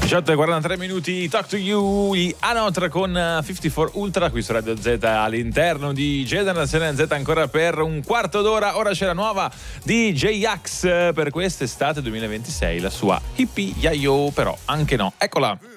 18:43 minuti, Talk to You, gli Anotra con 54 Ultra qui su Radio Z all'interno di Generazione Z ancora per un quarto d'ora. Ora c'è la nuova di J-Ax per quest'estate 2026, la sua Hippie Yayo, però anche no. Eccola.